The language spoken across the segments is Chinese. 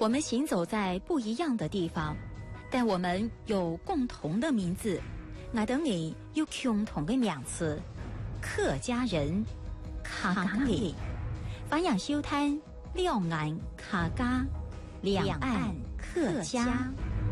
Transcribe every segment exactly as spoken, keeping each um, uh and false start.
我们行走在不一样的地方，但我们有共同的名字。我等你有共同的名字，客家人，客家人。欢迎收聽兩岸客家，兩岸客家。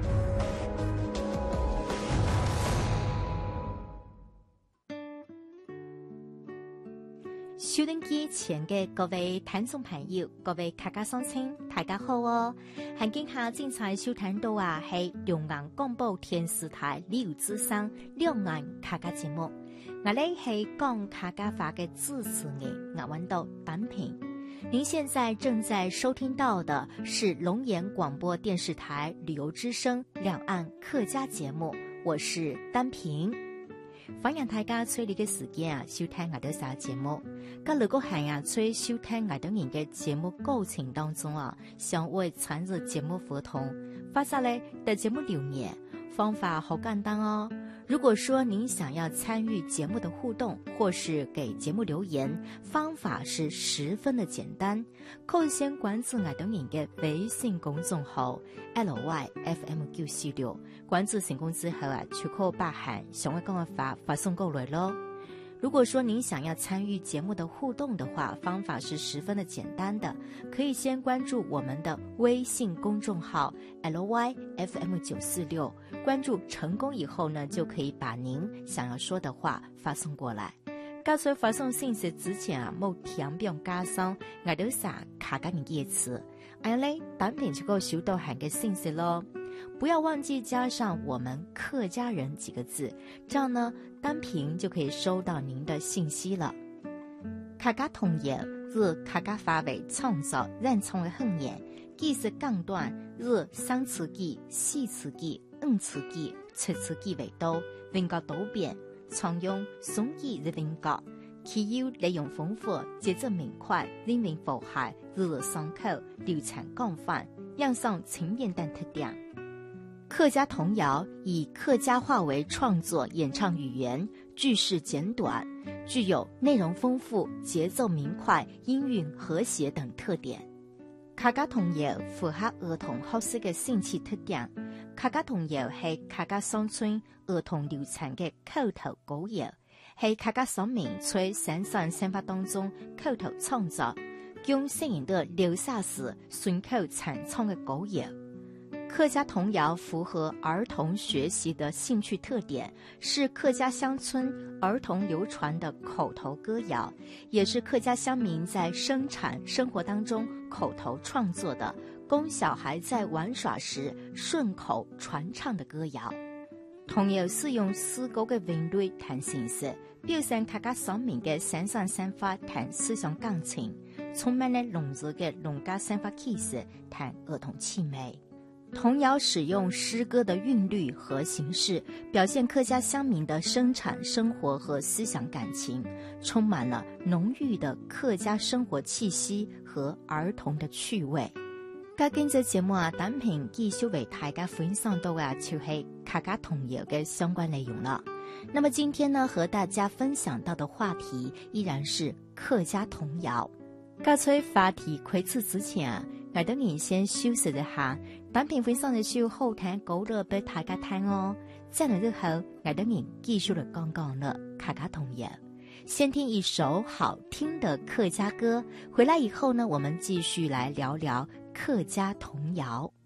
收音機前嘅各位聽眾朋友，各位客家鄉親，大家好哦！環境下精彩收聽到啊，係中央廣播電視台李有之聲兩岸客家節目。我哋係講客家話嘅主持人，我揾到單平。您現在正在收聽到的是龍岩廣播電視台旅遊之聲兩岸客家節目，我是單平。歡迎大家在呢個時間啊收聽我哋嘅節目。咁如果係啊在收聽我哋人嘅節目過程當中啊，想為參與節目活動，發下嚟的節目留言，方法好簡單哦。如果說您想要參與節目的互動，或是給節目留言，方法是十分的簡單。可以先關注我哋人嘅微信公眾號 L Y F M 九四六，關注成功之後啊，就可把函想要講嘅話發送過來咯。如果說您想要參與節目的互動的話，方法是十分的簡單的，可以先關注我們的微信公眾號 L Y F M 九四六，關注成功以後呢，就可以把您想要說的話發送過來。剛才發送信息之前啊，冇填表加上我哋啥客家人嘅詞，哎咧，單憑就夠收到函嘅信息咯。不要忘記加上我們客家人幾個字，這樣呢單憑就可以收到您的信息了。客家童謠是客家話為創作認創的橫言，記是鋼段，是三詞記、四詞記、五詞記、七詞記為多，文格多變，常用宋記的文格，其有內容豐富，節奏明快，人民符合，日日上口，流傳廣泛，樣上情面等特點。客家童謠以客家話為創作演唱語言，句式簡短，具有內容豐富、節奏明快、音韻和諧等特點。客家童謠符合兒童學習嘅興趣特點。客家童謠係客家鄉村兒童流傳嘅口頭古謠，係客家鄉民在生產生活當中口頭創作，用聲音的流沙時順口傳唱嘅古謠。客家童謠符合兒童學習的興趣特點，是客家鄉村兒童流傳的口頭歌謠，也是客家鄉民在生產生活當中口頭創作的，供小孩在玩耍時順口傳唱的歌謠。童謠是用詩歌嘅韻律談形式，表現客家鄉民嘅生產生活談思想感情，充滿了濃郁嘅農家生活氣息談兒童氣味。童謠使用詩歌的韻律和形式，表現客家鄉民的生產生活和思想感情，充滿了濃郁的客家生活氣息和兒童的趣味。咁今日節目啊，單憑繼續為大家分享到啊，就係客家童謠嘅相關內容了。那麼今天呢，和大家分享到的話題依然是客家童謠。咁在話題開始之前啊，我等你先休息一下，單憑分享嘅時候後聽稿樂俾大家聽哦。再嚟之後，我等你繼續嚟講講了客家童謠。先聽一首好聽的客家歌，回來以後呢，我們繼續來聊聊客家童謠。